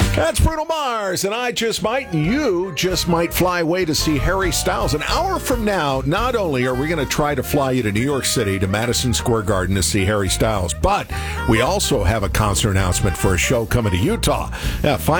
That's Bruno Mars, and you just might fly away to see Harry Styles. An hour from now, not only are we going to try to fly you to New York City, to Madison Square Garden to see Harry Styles, but we also have a concert announcement for a show coming to Utah.